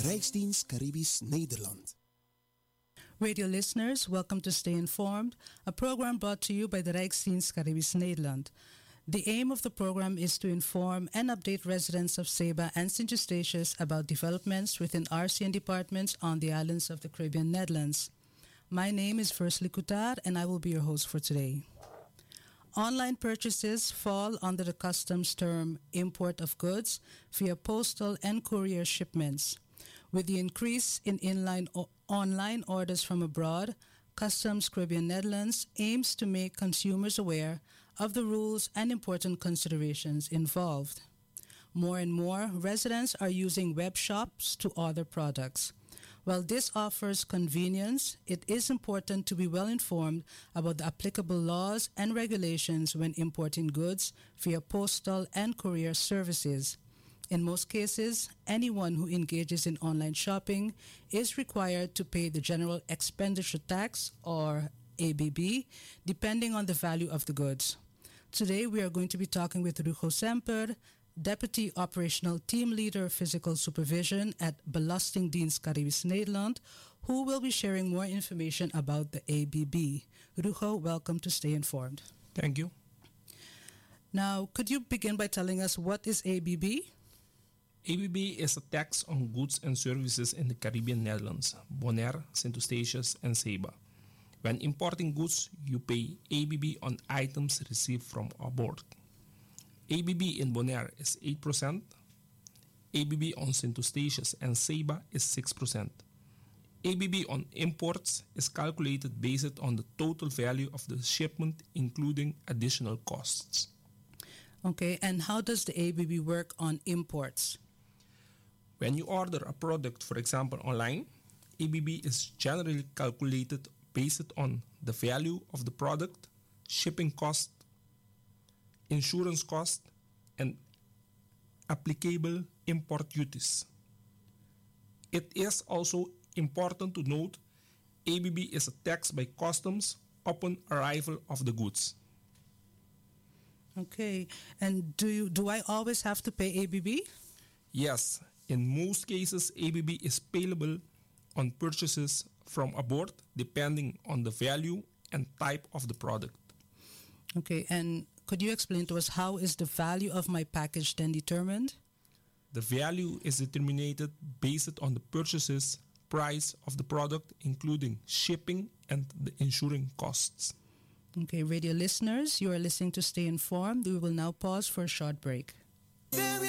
Rijksdienst Caribisch Nederland. Radio listeners, welcome to Stay Informed, a program brought to you by the Rijksdienst Caribisch Nederland. The aim of the program is to inform and update residents of Ceiba and St. Eustatius about developments within RCN departments on the islands of the Caribbean Netherlands. My name is Versely Coutar and I will be your host for today. Online purchases fall under the customs term import of goods via postal and courier shipments. With the increase in online orders from abroad, Customs Caribbean Netherlands aims to make consumers aware of the rules and important considerations involved. More and more residents are using web shops to order products. While this offers convenience, it is important to be well informed about the applicable laws and regulations when importing goods via postal and courier services. In most cases, anyone who engages in online shopping is required to pay the General Expenditure Tax, or ABB, depending on the value of the goods. Today, we are going to be talking with Rugo Semper, Deputy Operational Team Leader Physical Supervision at Belastingdienst Caribisch Nederland, who will be sharing more information about the ABB. Rugo, welcome to Stay Informed. Thank you. Now, could you begin by telling us what is ABB? ABB is a tax on goods and services in the Caribbean Netherlands, Bonaire, St. Eustatius, and Ceiba. When importing goods, you pay ABB on items received from abroad. ABB in Bonaire is 8%. ABB on St. Eustatius and Ceiba is 6%. ABB on imports is calculated based on the total value of the shipment, including additional costs. Okay, and how does the ABB work on imports? When you order a product, for example, online, ABB is generally calculated based on the value of the product, shipping cost, insurance cost, and applicable import duties. It is also important to note ABB is a tax by customs upon arrival of the goods. Okay, and do I always have to pay ABB? Yes, in most cases ABB is payable on purchases from abroad depending on the value and type of the product. Okay, and could you explain to us how is the value of my package then determined? The value is determined based on the purchases price of the product, including shipping and the insuring costs. Okay, radio listeners, you are listening to Stay Informed. We will now pause for a short break.